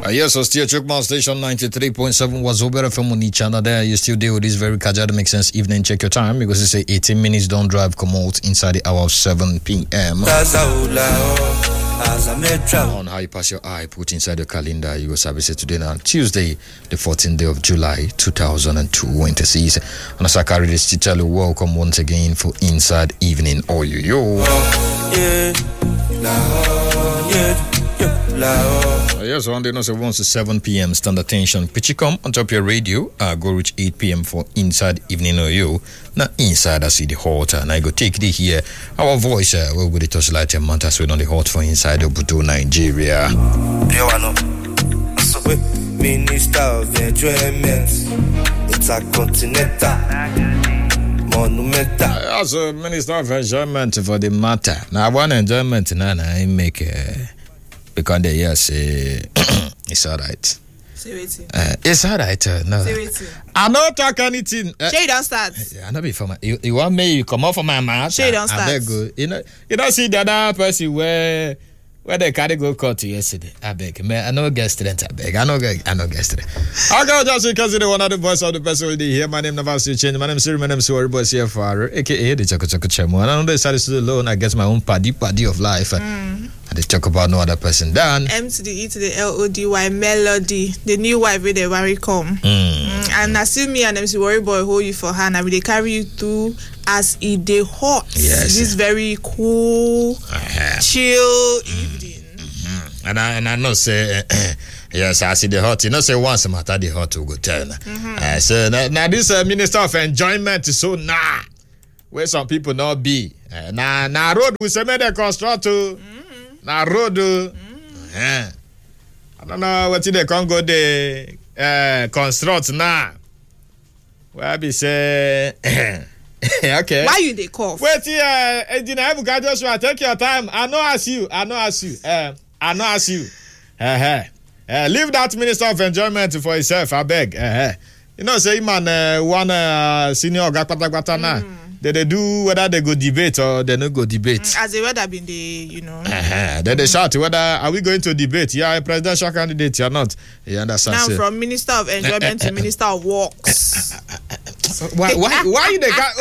Yes, so still Chukma Station 93.7 was over from Onichana there. You still deal with this very casual, make sense evening. Check your time because it's 18 minutes. Don't drive, come out inside the hour of 7 p.m. On how you pass your eye, put inside your calendar. You will service it today now, Tuesday, the 14th day of July 2002. Winter season. And as I carry this to tell you, welcome once again for Inside Evening. Oh, yo. Yes, on the note of 1 to 7 p.m. standard tension. Pichikom on top your radio. Go reach 8 p.m. for Inside Evening or you. Now inside I see the hot and I go take the here. Our voice will be the touchlight and matters on the hot for inside Obudu, Nigeria. Minister of Enjoyment. It's a continental. As a Minister of Enjoyment for the matter. Now one enjoyment now I make because they yes it's alright. It's alright. No. I don't talk anything. Shay don't start. I know before you want me you come off of my mouth. Shay don't start. You don't see the other person where they carry go court yesterday. I beg, man. I know guest student. I beg. I know guest student. Okay, just because you one of the voice of the person who here. My name never still change. My name is Siri. My name is Worry Boy CFR, aka the Choco Chemo. And I know they started to alone. I guess my own paddy of life. And they talk about no other person. Dan M to the E to the LODY Melody. The new wife with the worry come. And I see me and MC Worry Boy hold you for hand. I will carry you through as it dey hot. Yes. This very cool, chill evening. And I know say yes, I see the hot. You know say once a matter the hot will go tell. So now this Minister of Enjoyment is so where some people not be. Now road we say make they construct now road. I don't know what they can go they construct now. Where be say okay. Why you they cough? Wait here, Engineer Ebuka Joshua, take your time. I know ask you. Leave that Minister of Enjoyment for himself, I beg. You know, say man, one senior gata now. They do whether they go debate or they no go debate. As a whether been the, you know. Then they shout whether are we going to debate? Yeah, a presidential candidate, you're not. You understand? Now from Minister of Enjoyment to Minister of Works. Why you the guy?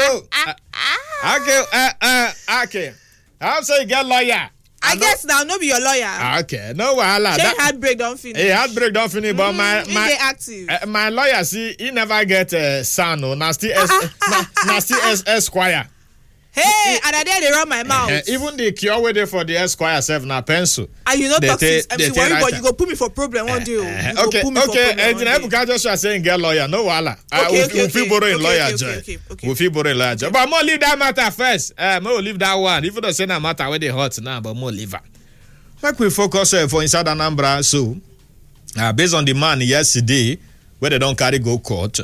Okay. I'm saying get lawyer. I guess now no be your lawyer. Okay, no wahala. Say heartbreak don't finish. Heartbreak don't finish, but my active. My lawyer see he never get son or nasty Esquire. Hey, and I dare they run my mouth. Even the cure way for the Esquire self na pencil. And you know toxic MC Worry Boy, you go put me for problem one day. Okay. Engineer Ebuka Joshua saying get lawyer, no wahala. We feel borrowing lawyer job. We feel borrowing lawyer job. But more leave that matter first. More leave that one. Even though say that matter where they hot now, but more leave it. Like we focus for inside Anambra. So based on the man yesterday where they don't carry go court.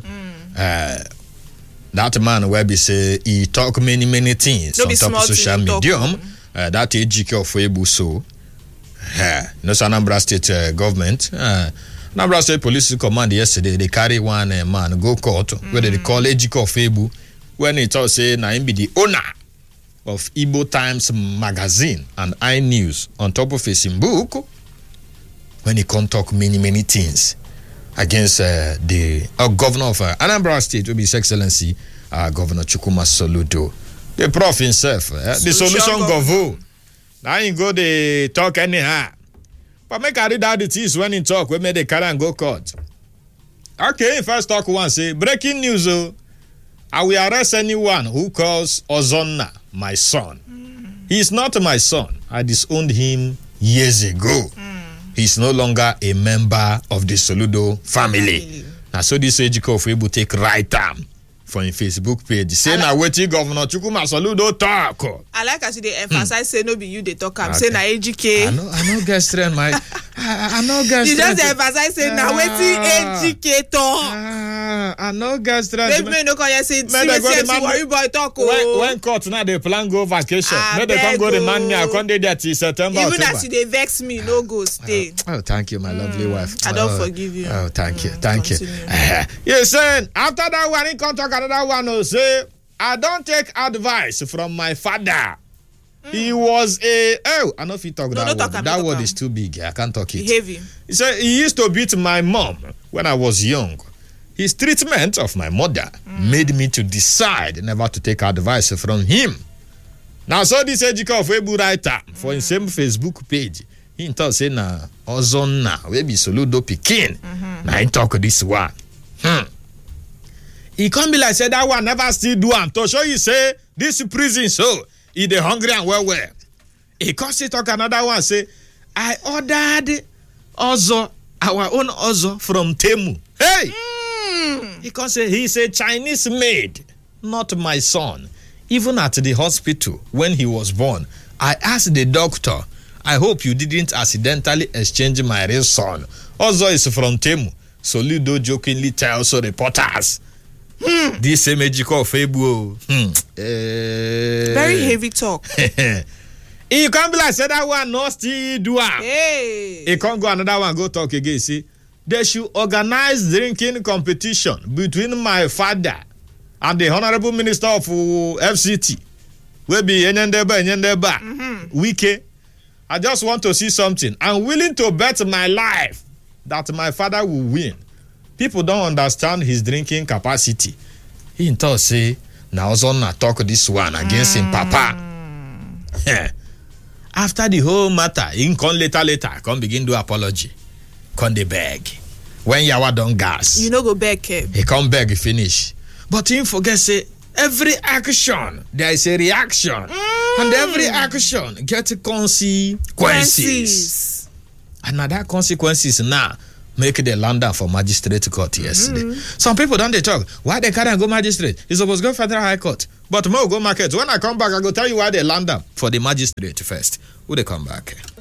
That man where be say he talk many things on top of social medium. That Ejike of Ebu so. No Anambra State government. Anambra State Police Command yesterday they carry one man go court where they call Ejike of Ebu when he talk say na him be the owner of Igbo Times magazine and iNews on top of Facebook when he can talk many things against the governor of Anambra State, will be His Excellency Governor Chukwuma Soludo. The prof himself, the solution govo. Now he go they talk anyhow. But make I read out the things when he talk, we made the carry and go court. Okay, first talk one say, breaking news, I will arrest anyone who calls Ozonna my son. He is not my son. I disowned him years ago. He's no longer a member of the Soludo family. Now, so this Ejike of Ebu take right arm from his Facebook page. Say now waiting Governor Chukwuma Soludo talk. I like as they emphasize say no be you they talk am. Say na Ejike. I know guest trend my. I know guest. You just emphasize say na waiting Ejike talk. I know guest trend. Maybe no come here say Worry Boy talk. When court now they plan go vacation. May they come go the man me. I come there till September. Even as they vex me, no go stay. Oh, thank you, my lovely wife. I don't forgive you. Oh, thank you. You saying after that one, he come talk another one. Say I don't take advice from my father. He was I don't know if you talk that word. That word talk is too big. I can't talk it. Heavy. He said he used to beat my mom when I was young. His treatment of my mother made me to decide never to take advice from him. Now, so this Ejike of Ebu writer for his same Facebook page. He talk say na Ozonna we be Soludo Pikin. Now he talk this one. He come be like say that one never still do am to show you say this prison so he dey hungry and well. He come say talk another one say I ordered Ozo, our own Ozo from Temu. Hey! He come say he's a Chinese maid, not my son. Even at the hospital when he was born, I asked the doctor, I hope you didn't accidentally exchange my real son. Ozo is from Temu. Soludo jokingly tells reporters. This same Ejike of Ebu. Very heavy talk. He can't be like say that one no still do am. Hey. He can't go another one go talk again. See, they should organize drinking competition between my father and the Honorable Minister of FCT. Will be Enyendeba. Wike. I just want to see something. I'm willing to bet my life that my father will win. People don't understand his drinking capacity. He thought say now Zonna talk this one against him papa. After the whole matter, he come later, come begin do apology. Come the beg. When Yawa don't gas. You know go beg him. He come beg finish. But he forget say every action there is a reaction. And every action get consequences. And now that consequences now make the land for magistrate court yesterday. Some people don't they talk. Why they can't go magistrate? It's supposed to go federal high court. But more go market. When I come back, I go tell you why they land up for the magistrate first. Who they come back?